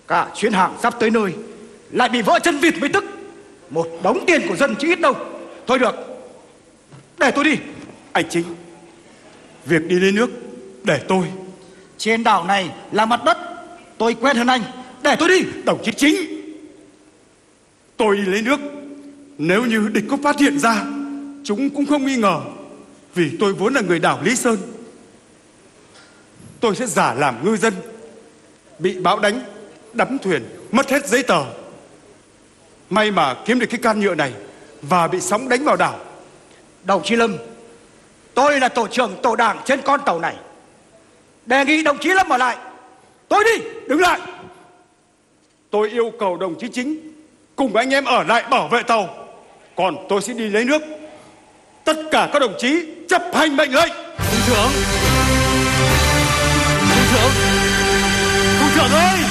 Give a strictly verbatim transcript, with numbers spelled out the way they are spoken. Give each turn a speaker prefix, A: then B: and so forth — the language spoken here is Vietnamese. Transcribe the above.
A: Cả chuyến hàng sắp tới nơi lại bị vỡ chân vịt mới tức. Một đống tiền của dân chứ ít đâu. Thôi được, để tôi đi.
B: Anh Chính, việc đi lấy nước để tôi.
A: Trên đảo này là mặt đất, tôi quen hơn anh. Để tôi đi.
B: Đồng chí Chính, tôi đi lấy nước. Nếu như địch có phát hiện ra, chúng cũng không nghi ngờ, vì tôi vốn là người đảo Lý Sơn. Tôi sẽ giả làm ngư dân, bị bão đánh, đắm thuyền, mất hết giấy tờ. May mà kiếm được cái can nhựa này và bị sóng đánh vào đảo.
A: Đồng chí Lâm, tôi là tổ trưởng tổ đảng trên con tàu này. Đề nghị đồng chí Lâm ở lại. Tôi đi.
B: Đứng lại. Tôi yêu cầu đồng chí Chính cùng anh em ở lại bảo vệ tàu, còn tôi sẽ đi lấy nước. Tất cả các đồng chí chấp hành mệnh lệnh.
C: Thủ trưởng, thủ trưởng, thủ trưởng ơi!